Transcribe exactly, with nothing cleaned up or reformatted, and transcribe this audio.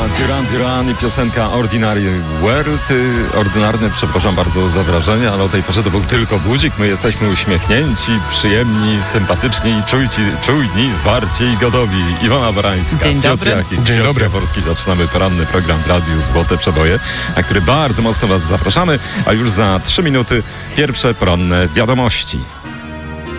Duran Duran i piosenka Ordinary World. Ordynarny, przepraszam bardzo za wrażenie, ale o tej porze to był tylko budzik. My jesteśmy uśmiechnięci, przyjemni, sympatyczni i czujci, czujni, zwarci i gotowi. Iwona Barańska, Dzień dobry. Piotr Jachim, Dzień Piotr dobry. Jaworski. Zaczynamy poranny program w Radiu Złote Przeboje, na który bardzo mocno Was zapraszamy. A już za trzy minuty pierwsze poranne wiadomości.